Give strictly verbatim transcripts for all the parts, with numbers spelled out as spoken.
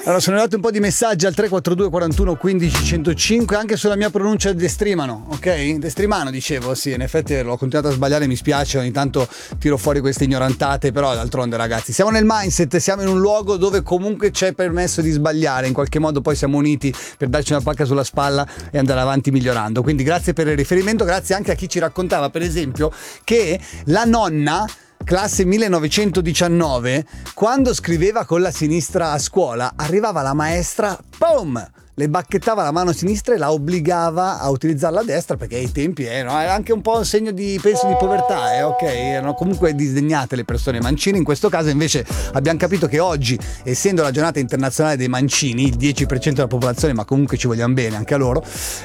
Allora, sono arrivati un po' di messaggi al tre quattro due quarantuno quindici centocinque anche sulla mia pronuncia destrimano, ok? Destrimano dicevo, sì, in effetti l'ho continuato a sbagliare, mi spiace, ogni tanto tiro fuori queste ignorantate, però d'altronde ragazzi, siamo nel mindset, siamo in un luogo dove comunque c'è permesso di sbagliare, in qualche modo poi siamo uniti per darci una pacca sulla spalla e andare avanti migliorando, quindi grazie per il riferimento, grazie anche a chi ci raccontava per esempio che la nonna classe millenovecentodiciannove, quando scriveva con la sinistra a scuola, arrivava la maestra, boom! Le bacchettava la mano sinistra e la obbligava a utilizzare la destra, perché ai tempi eh, no? Era anche un po' un segno di, penso, di povertà, eh? Ok? Erano comunque disdegnate le persone mancine. In questo caso invece abbiamo capito che oggi, essendo la giornata internazionale dei mancini, il dieci per cento della popolazione, ma comunque ci vogliamo bene anche a loro,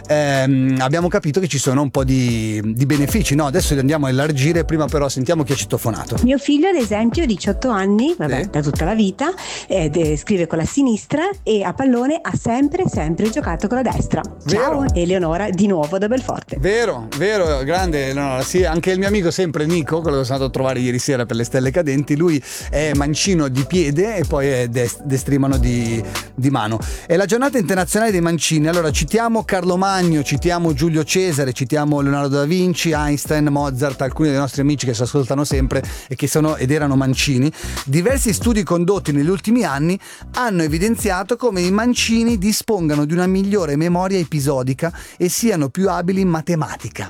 ehm, abbiamo capito che ci sono un po' di, di benefici, no? Adesso li andiamo a elargire, prima però sentiamo chi ha citofonato. Mio figlio ad esempio ha diciotto anni, vabbè, sì. da tutta la vita, ed, eh, scrive con la sinistra e a pallone ha sempre sempre giocato con la destra. Ciao, Vero. Eleonora di nuovo da Belforte. Vero, vero, grande Eleonora. Sì, anche il mio amico sempre Nico, quello che sono andato a trovare ieri sera per le stelle cadenti, lui è mancino di piede e poi è dest- destrimano di, di mano. È la giornata internazionale dei mancini. Allora citiamo Carlo Magno, citiamo Giulio Cesare, citiamo Leonardo da Vinci, Einstein, Mozart, alcuni dei nostri amici che si ascoltano sempre e che sono ed erano mancini. Diversi studi condotti negli ultimi anni hanno evidenziato come i mancini dispongano di una migliore memoria episodica e siano più abili in matematica.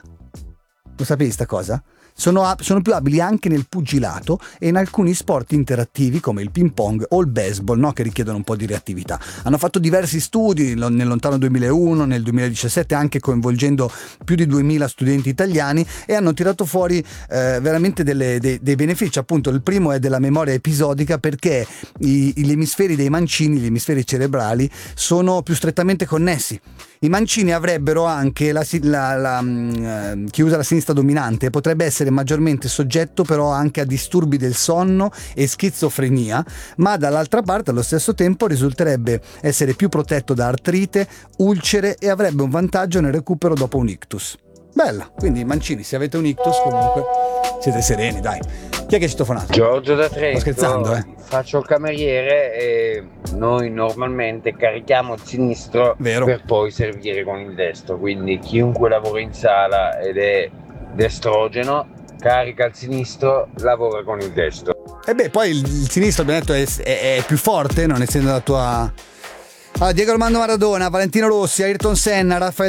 Lo sapevi sta cosa? Sono, sono più abili anche nel pugilato e in alcuni sport interattivi come il ping pong o il baseball, no? Che richiedono un po' di reattività. Hanno fatto diversi studi nel lontano duemilauno, nel duemiladiciassette, anche coinvolgendo più di duemila studenti italiani, e hanno tirato fuori eh, veramente delle, dei, dei benefici. Appunto, il primo è della memoria episodica, perché i, gli emisferi dei mancini, gli emisferi cerebrali, sono più strettamente connessi. I mancini avrebbero anche la, la, la, la chi usa la sinistra dominante potrebbe essere maggiormente soggetto però anche a disturbi del sonno e schizofrenia, ma dall'altra parte allo stesso tempo risulterebbe essere più protetto da artrite, ulcere e avrebbe un vantaggio nel recupero dopo un ictus. Bella, quindi mancini, se avete un ictus comunque siete sereni, dai. Chi è che ci citofonato? Giorgio da Trento. Sto scherzando, eh. Faccio il cameriere e noi normalmente carichiamo il sinistro Vero. per poi servire con il destro, quindi chiunque lavora in sala ed è destrogeno carica il sinistro, lavora con il destro. E beh, poi il, il sinistro abbiamo detto è, è, è più forte, non essendo la tua... Ah, Diego Armando Maradona, Valentino Rossi, Ayrton Senna, Raffaele